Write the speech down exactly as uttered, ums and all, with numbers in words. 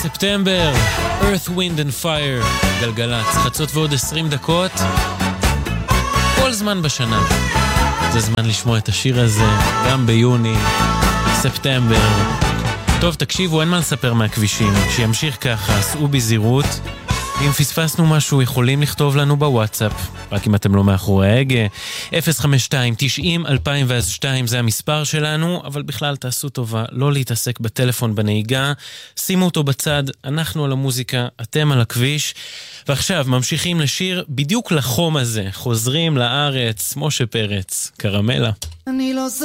ספטמבר, Earth, Wind and Fire, גלגלת, חצות ועוד עשרים דקות, כל זמן בשנה. זה זמן לשמוע את השיר הזה, גם ביוני, ספטמבר. טוב, תקשיבו, אין מה לספר מהכבישים, שימשיך ככה, סעו בזהירות. אם פספסנו משהו, יכולים לכתוב לנו בוואטסאפ, רק אם אתם לא מאחורי ההגה. אפס חמש שתיים תשעים אלפיים ושתיים זה המספר שלנו, אבל בכלל תעשו טובה לא להתעסק בטלפון בנהיגה, שימו אותו בצד, אנחנו על המוזיקה, אתם על הכביש. ועכשיו ממשיכים לשיר בדיוק לחום הזה, חוזרים לארץ, משה פרץ, קרמלה. אני לא